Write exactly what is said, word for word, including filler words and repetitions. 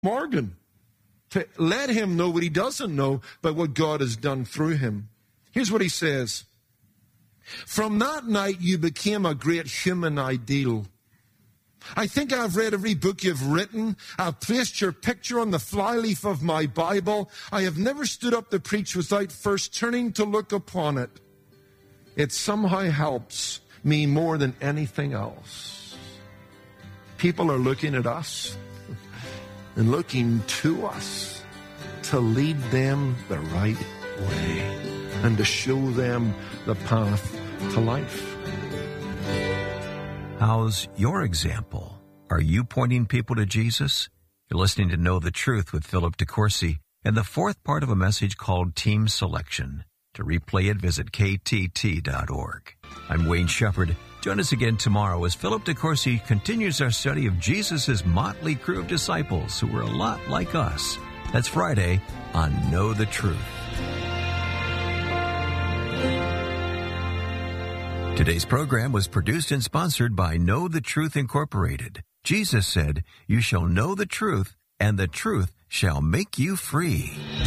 Morgan, to let him know what he doesn't know, but what God has done through him. Here's what he says. From that night, you became a great human ideal. I think I've read every book you've written. I've placed your picture on the flyleaf of my Bible. I have never stood up to preach without first turning to look upon it. It somehow helps me more than anything else. People are looking at us and looking to us to lead them the right way and to show them the path to life. How's your example? Are you pointing people to Jesus? You're listening to Know the Truth with Philip DeCourcy and the fourth part of a message called Team Selection. To replay it, visit K T T dot org. I'm Wayne Shepherd. Join us again tomorrow as Philip DeCourcy continues our study of Jesus' motley crew of disciples who were a lot like us. That's Friday on Know the Truth. Today's program was produced and sponsored by Know the Truth Incorporated. Jesus said, "You shall know the truth, and the truth shall make you free."